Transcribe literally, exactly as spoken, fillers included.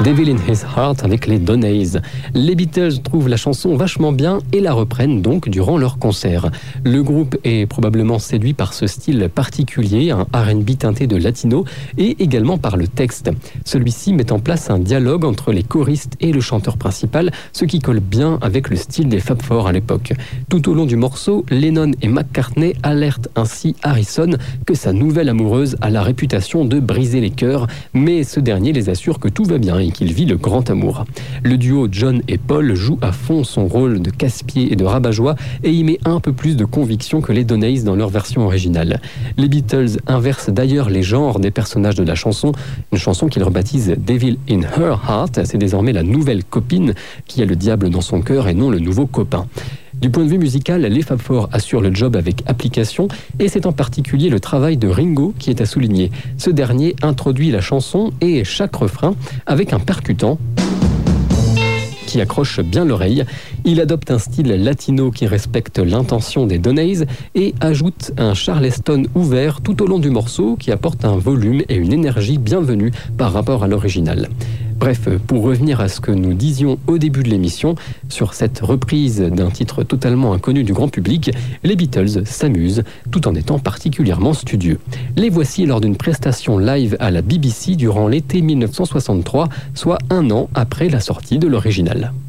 Devil in His Heart avec les Donnays. Les Beatles trouvent la chanson vachement bien et la reprennent donc durant leur concert. Le groupe est probablement séduit par ce style particulier, un R and B teinté de latino, et également par le texte. Celui-ci met en place un dialogue entre les choristes et le chanteur principal, ce qui colle bien avec le style des Fab Four à l'époque. Tout au long du morceau, Lennon et McCartney alertent ainsi Harrison que sa nouvelle amoureuse a la réputation de briser les cœurs, mais ce dernier les assure que tout va bien et qu'il vit le grand amour. Le duo John et Paul joue à fond son rôle de casse-pied et de rabat-joie et y met un peu plus de conviction que les Donnays dans leur version originale. Les Beatles inversent d'ailleurs les genres des personnages de la chanson, une chanson qu'ils rebaptisent Devil in Her Heart, c'est désormais la nouvelle copine qui a le diable dans son cœur et non le nouveau copain. Du point de vue musical, les Fab Four assurent le job avec application et c'est en particulier le travail de Ringo qui est à souligner. Ce dernier introduit la chanson et chaque refrain avec un percutant qui accroche bien l'oreille. Il adopte un style latino qui respecte l'intention des Donnays et ajoute un charleston ouvert tout au long du morceau qui apporte un volume et une énergie bienvenue par rapport à l'original. Bref, pour revenir à ce que nous disions au début de l'émission, sur cette reprise d'un titre totalement inconnu du grand public, les Beatles s'amusent tout en étant particulièrement studieux. Les voici lors d'une prestation live à la B B C durant l'été mille neuf cent soixante-trois, soit un an après la sortie de l'original.